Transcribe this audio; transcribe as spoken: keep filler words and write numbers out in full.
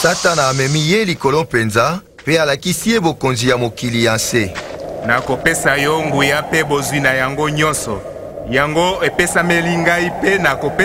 Satana amemi ye likolo mpenza pe alakisi ye bokonzi ya mokili ya nse. Nakopesa yo nguya pe bozwi na yango nyonso. Yango epesameli ngai pe nakopesa